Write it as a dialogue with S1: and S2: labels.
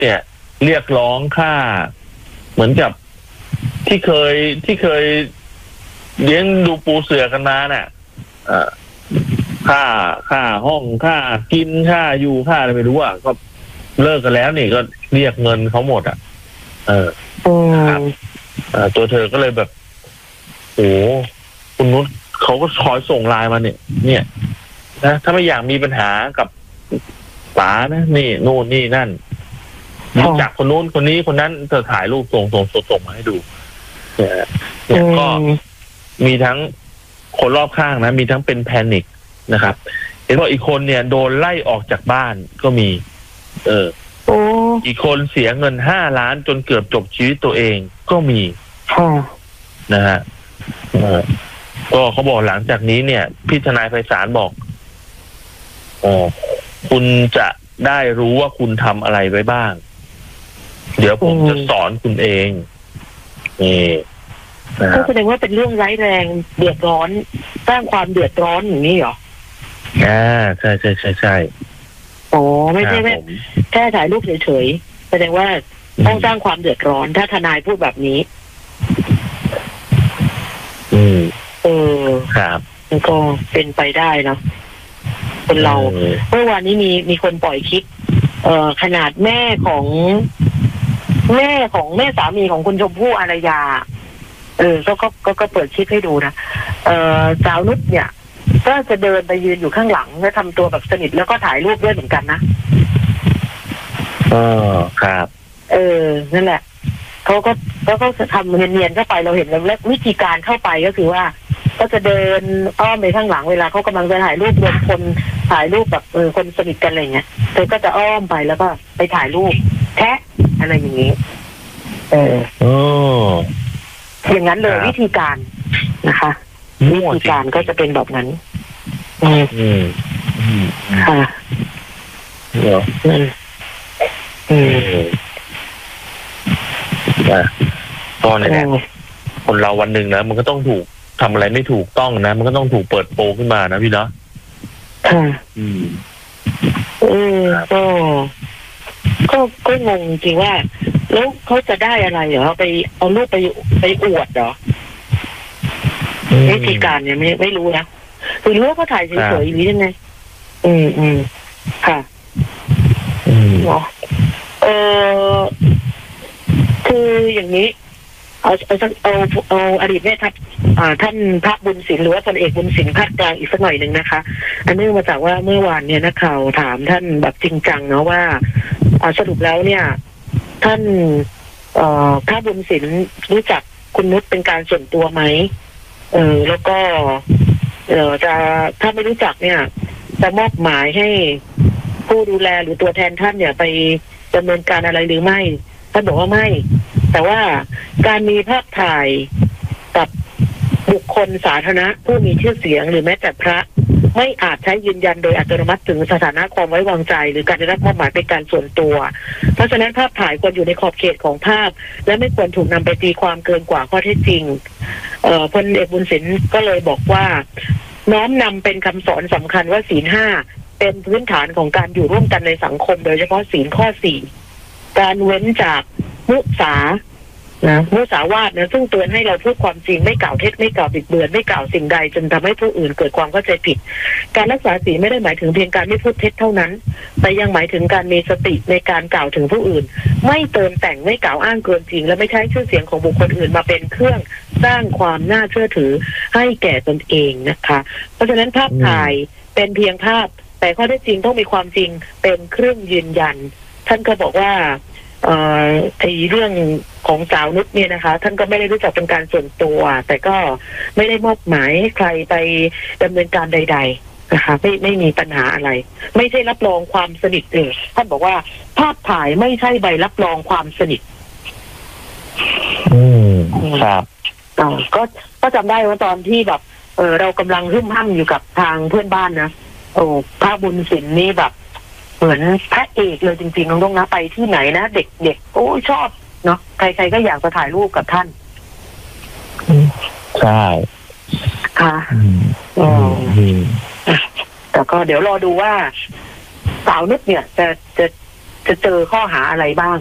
S1: เนี่ยเรียกร้องค่าเหมือนกับที่เคยเลี้ยงดูปูเสือกันมาน่ะค่าห้องค่ากินค่าอยู่ค่าอะไรไม่รู้อ่ะก็เลิกกันแล้วนี่ก็เรียกเงินเขาหมดอ่ะครับตัวเธอก็เลยแบบโอ้คุณนุชเขาก็คอยส่งไลน์มาเนี่ยนะถ้าไม่อยากมีปัญหากับป๋านะนี่นู่นนี่นั่นรู้จักคนนู้นคนนี้คนนั้นเธอถ่ายรูปส่งมาให้ดูเนี่ยก็มีทั้งคนรอบข้างนะมีทั้งเป็นแพนิคนะครับเห็นว่าอีกคนเนี่ยโดนไล่ออกจากบ้านก็มีอีกคนเสียเงิน5 ล้านจนเกือบจบชีวิตตัวเองก็มีนะฮะก็เขาบอกหลังจากนี้เนี่ยพี่ทนายไพศาลบอกคุณจะได้รู้ว่าคุณทำอะไรไว้บ้างเดี๋ยวผมจะสอนคุณเองนี่
S2: ก็แสดงว่าเป็นเรื่องร้ายแรงเดือดร้อนสร้างความเดือดร้อนอย่างนี้เหรอ
S1: ใช่
S2: โอ้ไม่ใช่แค่ถ่ายรูปเฉยๆแสดงว่าต้องสร้างความเดือดร้อนถ้าทนายพูดแบบนี้
S1: ครับ
S2: มันก็เป็นไปได้เนาะคนเราเมื่อวานนี้มีคนปล่อยคลิปขนาดแม่ของแม่สามีของคุณชมพู่อารยาก็เปิดคลิปให้ดูนะสาวนุชเนี่ยก็จะเดินไปยืนอยู่ข้างหลังแล้วทำตัวแบบสนิทแล้วก็ถ่ายรูปด้วยเหมือนกันนะครับนั่นแหละเขาก็ทำเนียนๆเข้าไปเราเห็นแล้ววิธีการเข้าไปก็คือว่าก็จะเดินอ้อมไปข้างหลังเวลาเขากำลังจะถ่ายรูปรวมคนถ่ายรูปแบบคนสนิทกันอะไรเงี้ยเธอก็จะอ้อมไปแล้วก็ไปถ่ายรูปแทะอะไรอย่างนี้อย่างนั้นเลยวิธีการนะคะวิธีการก็จะเป็นแบบนั้นค่ะ
S1: ก็เนี่ยคนเราวันหนึ่งนะมันก็ต้องถูกทำอะไรไม่ถูกต้องนะมันก็ต้องถูกเปิดโปงขึ้นมานะพี่เนาะ
S2: ก็งงจริงว่าแล้วเขาจะได้อะไรเหรอไปเอารูปไปอวดเหรอวิธีการเนี่ยไม่รู้นะคือรู้ว่าเขาถ่ายเฉยๆอย่างนี้ยังไงค่ะคืออย่างนี้เอาอดีตแม่ทัพท่านพระบุญศิลป์หรือว่าพลเอกบุญศิลป์ภาคกลางอีกสักหน่อยหนึ่งนะคะอันนี้มาจากว่าเมื่อวานเนี่ยนักข่าวถามท่านแบบจริงจังเนาะว่าสรุปแล้วเนี่ยท่านพระบุญศิลป์รู้จักคุณนุชเป็นการส่วนตัวไหมแล้วก็จะถ้าไม่รู้จักเนี่ยจะมอบหมายให้ผู้ดูแลหรือตัวแทนท่านเนี่ยไปดำเนินการอะไรหรือไม่ท่านบอกว่าไม่แต่ว่าการมีภาพถ่ายกับบุคคลสาธารณะผู้มีชื่อเสียงหรือแม้แต่พระไม่อาจใช้ยืนยันโดยอัตโนมัติถึงสถานะความไว้วางใจหรือการได้รับมอบหมายเป็นการส่วนตัวเพราะฉะนั้นภาพถ่ายควรอยู่ในขอบเขตของภาพและไม่ควรถูกนำไปตีความเกินกว่าข้อเท็จจริงพลเอกบุญศิลป์ก็เลยบอกว่าน้อมนำเป็นคำสอนสำคัญว่าศีล 5เป็นพื้นฐานของการอยู่ร่วมกันในสังคมโดยเฉพาะศีลข้อ 4การเว้นจากมุสาวาทนะซึ่งเตือนให้เราพูดความจริงไม่กล่าวเท็จไม่กล่าวบิดเบือนไม่กล่าวสิ่งใดจนทำให้ผู้อื่นเกิดความเข้าใจผิดการรักษาศีลไม่ได้หมายถึงเพียงการไม่พูดเท็จเท่านั้นแต่ยังหมายถึงการมีสติในการกล่าวถึงผู้อื่นไม่เติมแต่งไม่กล่าวอ้างเกินจริงและไม่ใช้ชื่อเสียงของบุคคลอื่นมาเป็นเครื่องสร้างความน่าเชื่อถือให้แก่ตนเองนะคะเพราะฉะนั้นภาพถ่ายเป็นเพียงภาพแต่ข้อเท็จจริงต้องมีความจริงเป็นเครื่องยืนยันท่านก็บอกว่าไอ้เรื่องของสาวนุชเนี่ยนะคะท่านก็ไม่ได้รู้จักเป็นการส่วนตัวแต่ก็ไม่ได้มอบหมายให้ใครไปดำเนินการใดๆนะคะไม่มีปัญหาอะไรไม่ใช่รับรองความสนิทท่านบอกว่าภาพถ่ายไม่ใช่ใบรับรองความสนิท
S1: ครับ
S2: ก็จำได้ว่าตอนที่แบบเรากำลังหึ่มห้ำอยู่กับทางเพื่อนบ้านนะพระบุญศิลป์นี่แบบเหมือนพระเอกเลยจริงๆน้องนะไปที่ไหนนะเด็กๆโอ้ชอบเนาะใครๆก็อยากจะถ่ายรูปกับท่าน
S1: ใช่
S2: ค่ะแต่ก็เดี๋ยวรอดูว่าสาวนุชเนี่ยจะจะเจอข้อหาอะไรบ้าง